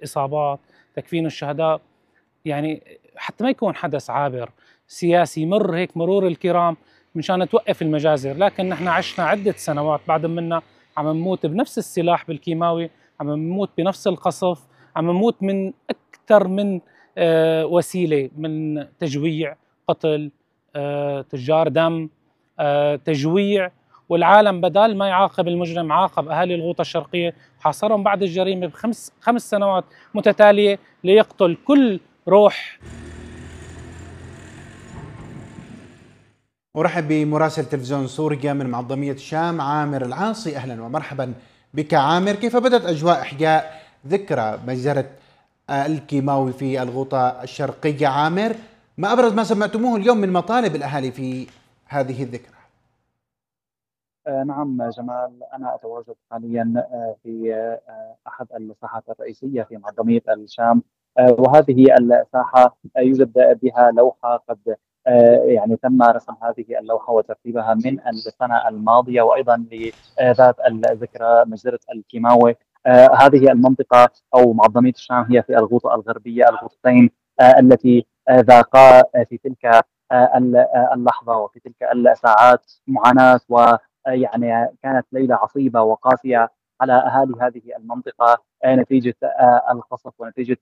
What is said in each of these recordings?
الإصابات، تكفين الشهداء، يعني حتى ما يكون حدث عابر سياسي مر هيك مرور الكرام مشان توقف المجازر. لكن نحن عشنا عدة سنوات بعد منا عم نموت بنفس السلاح بالكيماوي، عم نموت بنفس القصف، عم نموت من أكثر من وسيلة، من تجويع، قتل، تجار دم، تجويع. والعالم بدال ما يعاقب المجرم عاقب أهالي الغوطة الشرقية، حاصرهم بعد الجريمة خمس سنوات متتالية ليقتل كل روح. أرحب بمراسل تلفزيون سوريا من معظمية الشام عامر العاصي. أهلا ومرحبا بك عامر. كيف بدأت أجواء إحياء ذكرى مجزرة الكيماوي في الغوطة الشرقية عامر؟ ما أبرز ما سمعتموه اليوم من مطالب الأهالي في هذه الذكرى؟ نعم جمال، أنا أتواجد حاليا في أحد الساحات الرئيسية في معظمية الشام. وهذه الساحة يوجد بها لوحة قد يعني تم رسم هذه اللوحة وترتيبها من السنة الماضية، وأيضا لذات الذكرى مجزرة الكيماوي. هذه المنطقة أو معظمية الشام هي في الغوطة الغربية، الغوطتين التي ذاقا في تلك اللحظة وفي تلك الساعات معاناة، يعني كانت ليلة عصيبة وقاسية على أهالي هذه المنطقة نتيجة القصف ونتيجة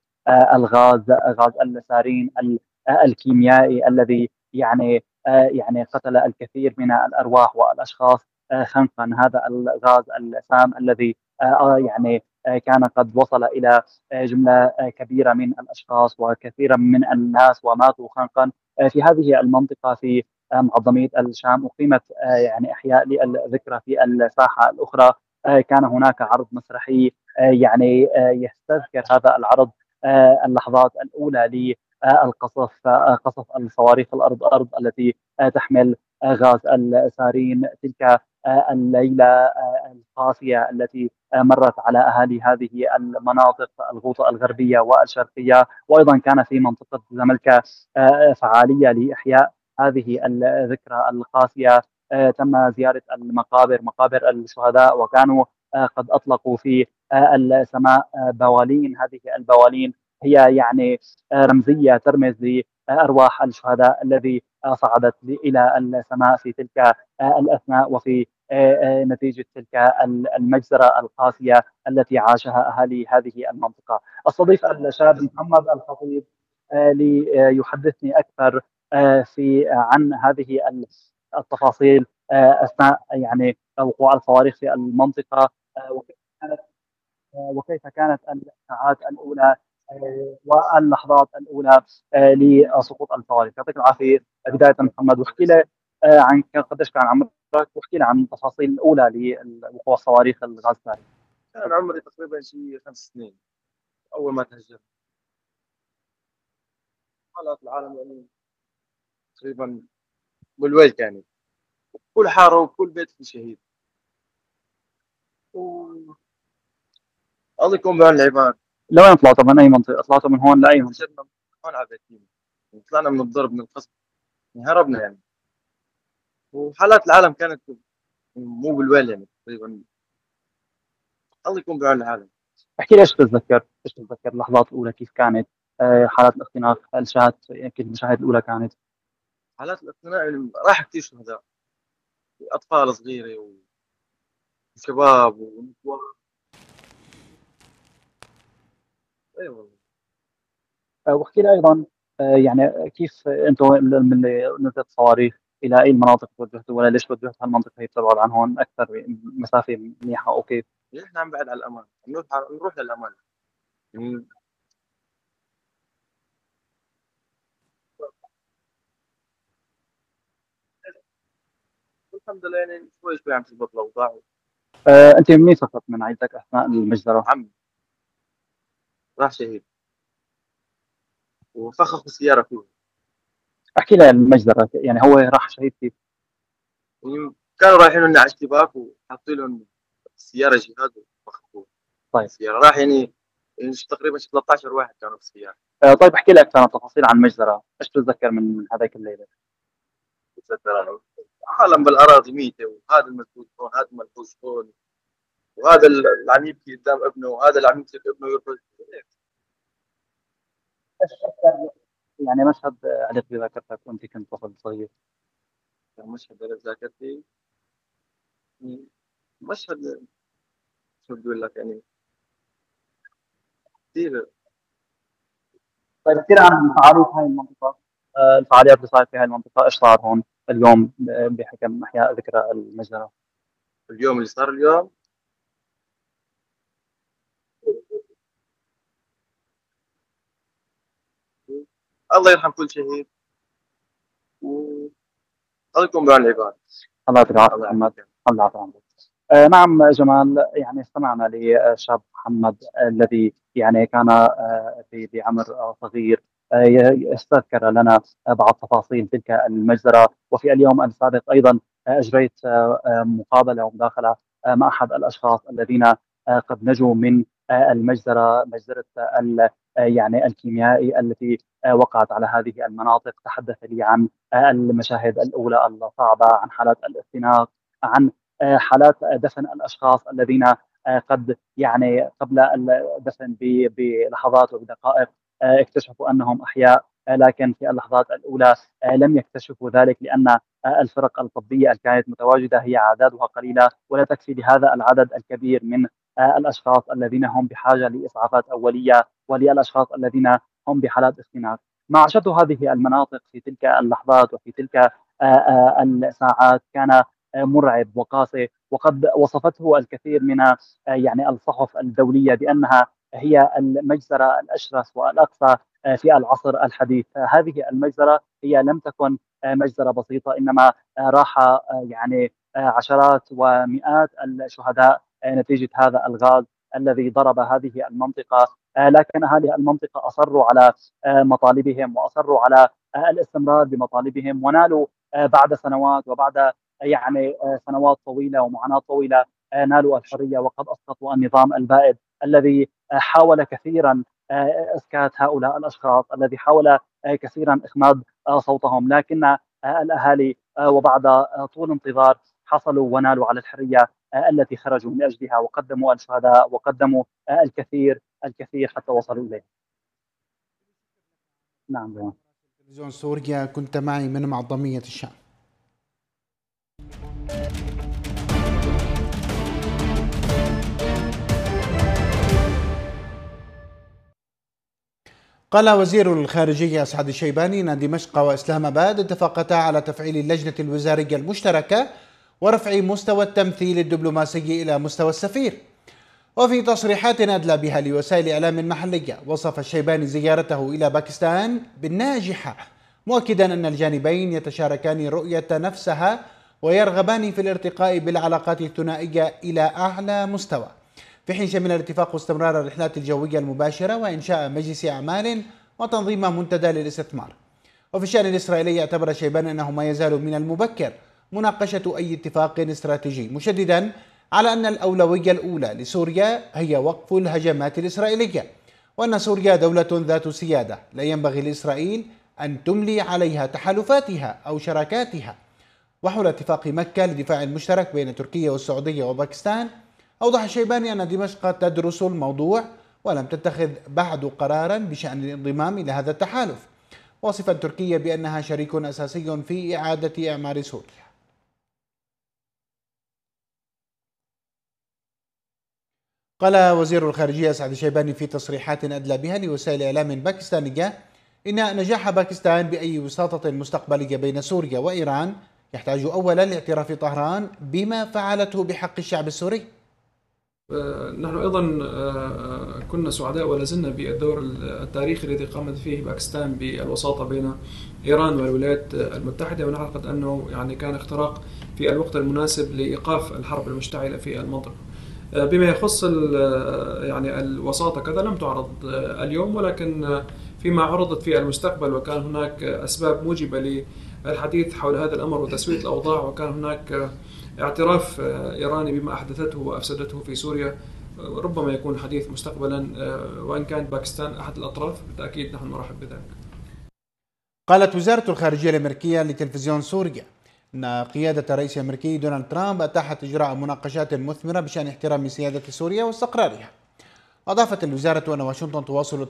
غاز السارين الكيميائي الذي يعني قتل الكثير من الأرواح والأشخاص خنقا. هذا الغاز السام الذي يعني كان قد وصل إلى جملة كبيرة من الأشخاص وكثيرا من الناس وماتوا خنقا في هذه المنطقة في معظمية الشام. أقيمت يعني إحياء للذكرى في الساحة الأخرى. كان هناك عرض مسرحي يعني يستذكر هذا العرض اللحظات الأولى للقصف، قصف الصواريخ الأرض أرض التي تحمل غاز السارين. تلك الليلة القاسية التي مرت على أهالي هذه المناطق الغوطة الغربية والشرقية. وأيضا كان في منطقة زملكة فعالية لإحياء هذه الذكرى القاسية. تم زيارة مقابر الشهداء، وكانوا قد أطلقوا في السماء بوالين. هذه البوالين هي يعني رمزية ترمز لأرواح الشهداء الذي صعدت إلى السماء في تلك الأثناء وفي نتيجة تلك المجزرة القاسية التي عاشها أهالي هذه المنطقة. أستضيف الشاب محمد الخطيب ليحدثني أكثر عن هذه التفاصيل أثناء يعني وقوع الصواريخ في المنطقة، وكيف كانت الساعات الأولى واللحظات الأولى لسقوط الصواريخ. يعطيك العافية بداية محمد، واحكي لي عن قديش كان عمرك، واحكي لي عن التفاصيل الأولى لوقوع الصواريخ الغاز الساري. كان عمري تقريبا شيء 5 سنين أول ما تهجرت. حالات العالم يعني تقريبا بالويل، يعني كل حارة وكل بيت في شهيد، الله يكون بعون العباد. لوين طلعتوا؟ من أي منطقة طلعتوا؟ من هون لأي منطقة؟ هجرنا هون على بيتين، طلعنا من الضرب من القصف، هربنا يعني. وحالات العالم كانت مو بالويل يعني تقريبا. الله يكون بعون العالم. احكي لي ايش تتذكر اللحظات الأولى كيف كانت؟ حالات الاختناق، الشات، كيف المشاهد الأولى كانت؟ حالات الاقتناع يعني راح كثير شهداء، أطفال صغيرة وشباب ونسوان. أي والله. واحكي لي ايضا يعني كيف انتم من اللي نزلت الصواريخ الى اي المناطق توجهتوا، ولا ليش توجهتوا هالمنطقه هي بتبعد عن هون اكثر مسافه منيحه او كيف؟ نحن عم بعد على الأمان، نروح للأمان يعني. الحمد لله يعني شوي شوي عم تزبط الأوضاع. انت مين سقط من عائلتك اثناء المجزره؟ عمي راح شهيد وفخخ السيارة فيه. احكي لي المجزره، يعني هو راح شهيد كيف؟ يعني كانوا رايحين لنا على اشتباك وحاطين لهم السيارة جهاد وفخخوه. طيب. السيارة راح يعني تقريبا 13 واحد كانوا في السيارة. طيب احكي لي اكثر تفاصيل عن المجزره، ايش تتذكر من هذيك الليله؟ بتذكر أنا عالم بالأراضي ميتة، وهذا المسؤول هون، هذا الملبوس هون، وهذا اللي عم يبكي قدام ابنه، وهذا اللي عم يمسك ابنه يرفض. يعني مشهد علق بذاكرتك وأنت كنت طفل صغير؟ مشهد على ذاكرتي، مشهد، شو بدي أقول لك يعني، كثير. طيب احكي لي عن فعالية هاي المنطقة، الفعاليات اللي صارت في هاي المنطقة، إيش صار هون اليوم بحكم إحياء ذكرى المجزرة؟ اليوم اللي صار اليوم، الله يرحم كل شهيد، والله يكون بعون العباد. الله يعطيك العافية محمد. الله يعطيك العافية. نعم جمال، يعني استمعنا للشاب محمد الذي يعني كان بعمر صغير استذكر لنا بعض تفاصيل تلك المجزرة. وفي اليوم السابق أيضا أجريت مقابلة ومداخلة مع أحد الأشخاص الذين قد نجوا من المجزرة، مجزرة يعني الكيميائي التي وقعت على هذه المناطق. تحدث لي عن المشاهد الأولى الصعبة، عن حالات الاختناق، عن حالات دفن الاشخاص الذين قد يعني قبل الدفن بلحظات وبدقائق اكتشفوا انهم احياء، لكن في اللحظات الاولى لم يكتشفوا ذلك، لان الفرق الطبيه اللي كانت متواجده هي اعدادها قليله ولا تكفي لهذا العدد الكبير من الاشخاص الذين هم بحاجه لاسعافات اوليه وللاشخاص الذين هم بحالات اختناق. ما عاشته هذه المناطق في تلك اللحظات وفي تلك الساعات كان مرعب وقاسي، وقد وصفته الكثير من يعني الصحف الدولية بأنها هي المجزرة الأشرس والأقصى في العصر الحديث. هذه المجزرة هي لم تكن مجزرة بسيطة، إنما راح يعني عشرات ومئات الشهداء نتيجة هذا الغاز الذي ضرب هذه المنطقة. لكن أهالي المنطقة أصروا على مطالبهم وأصروا على الاستمرار بمطالبهم، ونالوا بعد سنوات وبعد يعني سنوات طويله ومعاناه طويله نالوا الحريه، وقد اسقطوا النظام البائد الذي حاول كثيرا اسكات هؤلاء الاشخاص، الذي حاول كثيرا اخماد صوتهم، لكن الاهالي وبعد طول انتظار حصلوا ونالوا على الحريه التي خرجوا من اجلها، وقدموا الشهداء وقدموا الكثير الكثير حتى وصلوا اليه. نعم. تلفزيون سوريا، كنت معي من معظمية الشام. قال وزير الخارجية أسعد الشيباني أن دمشق وإسلام آباد اتفقتا على تفعيل اللجنة الوزارية المشتركة ورفع مستوى التمثيل الدبلوماسي إلى مستوى السفير. وفي تصريحات أدلى بها لوسائل إعلام محلية، وصف الشيباني زيارته إلى باكستان بالناجحة، مؤكدا أن الجانبين يتشاركان رؤية نفسها ويرغبان في الارتقاء بالعلاقات الثنائية إلى أعلى مستوى، في حين شمل الاتفاق استمرار الرحلات الجوية المباشرة وإنشاء مجلس أعمال وتنظيم منتدى للاستثمار. وفي الشأن الإسرائيلي اعتبر الشيبان أنه ما يزال من المبكر مناقشة أي اتفاق استراتيجي، مشددا على أن الأولوية الأولى لسوريا هي وقف الهجمات الإسرائيلية، وأن سوريا دولة ذات سيادة لا ينبغي لإسرائيل أن تملي عليها تحالفاتها أو شراكاتها. وحول اتفاق مكة للدفاع المشترك بين تركيا والسعودية وباكستان، أوضح الشيباني أن دمشق تدرس الموضوع ولم تتخذ بعد قرارا بشأن الانضمام إلى هذا التحالف، واصفا تركيا بأنها شريك أساسي في إعادة إعمار سوريا. قال وزير الخارجية أسعد الشيباني في تصريحات أدلى بها لوسائل إعلام باكستانية إن نجاح باكستان بأي وساطة مستقبلية بين سوريا وإيران يحتاج أولا لاعتراف طهران بما فعلته بحق الشعب السوري. نحن أيضا كنا سعداء ولا زلنا بالدور التاريخي الذي قامت فيه باكستان بالوساطة بين إيران والولايات المتحدة، ونعتقد أنه يعني كان اختراق في الوقت المناسب لإيقاف الحرب المشتعلة في المنطقة. بما يخص يعني الوساطة كذا لم تعرض اليوم، ولكن فيما عرضت في المستقبل وكان هناك أسباب موجبة للحديث حول هذا الأمر وتسوية الأوضاع، وكان هناك اعتراف إيراني بما أحدثته وأفسدته في سوريا، ربما يكون حديث مستقبلا، وإن كانت باكستان أحد الأطراف بالتأكيد نحن نرحب بذلك. قالت وزارة الخارجية الأمريكية لتلفزيون سوريا أن قيادة الرئيس الأمريكي دونالد ترامب أتاحت إجراء مناقشات مثمرة بشأن احترام سيادة سوريا واستقرارها. أضافت الوزارة أن واشنطن تواصل